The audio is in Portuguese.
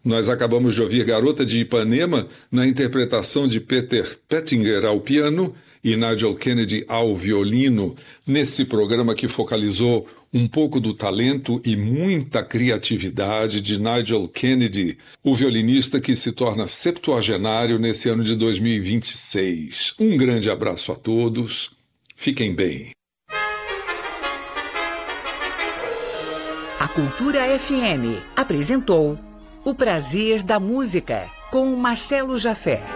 Nós acabamos de ouvir Garota de Ipanema na interpretação de Peter Pettinger ao piano e Nigel Kennedy ao violino, nesse programa que focalizou um pouco do talento e muita criatividade de Nigel Kennedy, o violinista que se torna septuagenário nesse ano de 2026. Um grande abraço a todos, fiquem bem. A Cultura FM apresentou O Prazer da Música, com Marcelo Jafé.